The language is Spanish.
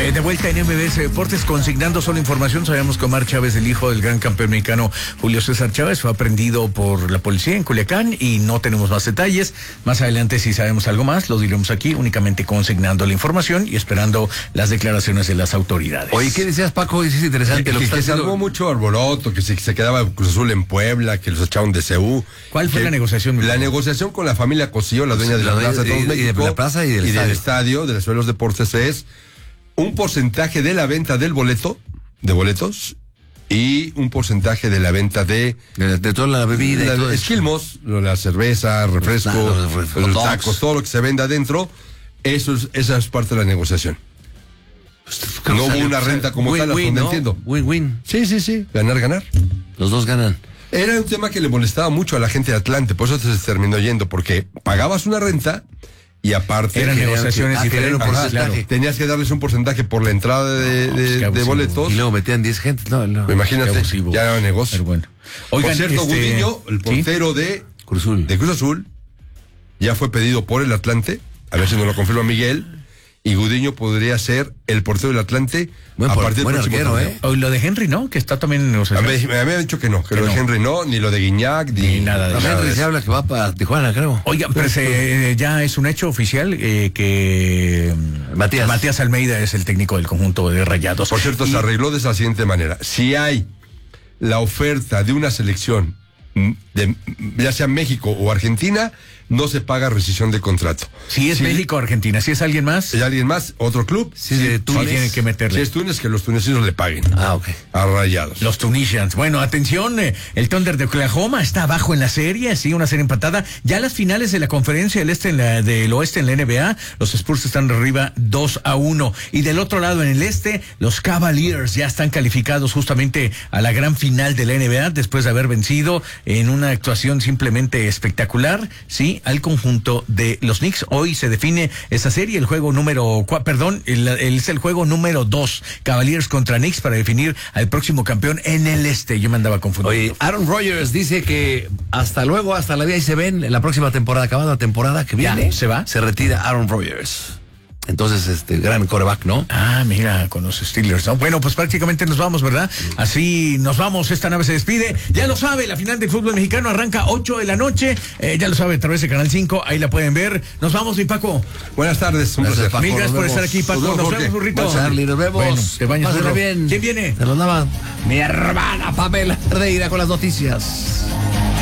De vuelta en MBS Deportes, consignando solo información. Sabemos que Omar Chávez, el hijo del gran campeón mexicano Julio César Chávez, fue aprendido por la policía en Culiacán y no tenemos más detalles. Más adelante, si sabemos algo más, lo diremos aquí, únicamente consignando la información y esperando las declaraciones de las autoridades. Oye, ¿qué decías, Paco? Es interesante. Que se armó mucho alboroto, que se quedaba Cruz Azul en Puebla, que los echaron de CU. ¿Cuál fue la negociación? La negociación con la familia Cosío, la dueña de la Plaza de México, de la plaza y del estadio, de la Ciudad de los Deportes, es un porcentaje de la venta del boletos, y un porcentaje de la venta de toda la bebida, y todo esquilmos, la cerveza, refresco, los tacos, todo lo que se venda adentro. Esa es parte de la negociación. No hubo una renta como tal, hasta donde entiendo. Win-win. Sí. Ganar. Los dos ganan. Era un tema que le molestaba mucho a la gente de Atlante, por eso se terminó yendo, porque pagabas una renta y aparte eran negociaciones diferentes. Claro. Tenías que darles un porcentaje por la entrada de boletos. Y luego metían 10 gente. No. Imagínate, ya era negocio. Pero bueno. Oigan, por cierto, Gudiño, el portero de Cruz Azul, ya fue pedido por el Atlante, a ver si nos lo confirma Miguel. Y Gudiño podría ser el portero del Atlante a partir del próximo torneo. O lo de Henry, ¿no? Que está también en negociación. Me había dicho que no, que lo de Henry no, ni lo de Guiñac, ni nada de Henry se habla que va para Tijuana, creo. Oigan, pero ya es un hecho oficial que Matías Almeida es el técnico del conjunto de Rayados. Por cierto, se arregló de esa siguiente manera. Si hay la oferta de una selección, ya sea México o Argentina, no se paga rescisión de contrato. Si es México o Argentina, si es alguien más. Si alguien más, otro club. Si tienen que meterle. Si es Túnez, que los tunecinos le paguen. Ok. A Rayados. Los Tunisians. Bueno, atención, el Thunder de Oklahoma está abajo en la serie, sí, una serie empatada. Ya las finales de la conferencia del oeste en la NBA, los Spurs están arriba 2-1. Y del otro lado, en el este, los Cavaliers ya están calificados justamente a la gran final de la NBA, después de haber vencido en una actuación simplemente espectacular, sí, al conjunto de los Knicks. Hoy se define esa serie, el juego número es el juego número 2, Cavaliers contra Knicks, para definir al próximo campeón en el este. Yo me andaba confundiendo. Oye, Aaron Rodgers dice que hasta luego, hasta la vida, y se ven en la próxima temporada, acabada la temporada que viene. ¿Ya? ¿Se va? Se retira Aaron Rodgers. Entonces, gran quarterback, ¿no? Ah, mira, con los Steelers, ¿no? Bueno, pues prácticamente nos vamos, ¿verdad? Así nos vamos, esta nave se despide. Ya lo sabe, la final del fútbol mexicano arranca 8 de la noche. Ya lo sabe, a través de Canal 5, ahí la pueden ver. Nos vamos, mi Paco. Buenas tardes, un placer. Mil gracias por estar aquí, Paco. Nos vemos, burrito. Charlie, nos vemos. Bueno, te bañas, bien. ¿Quién viene? Se los daba mi hermana Pamela Reira con las noticias.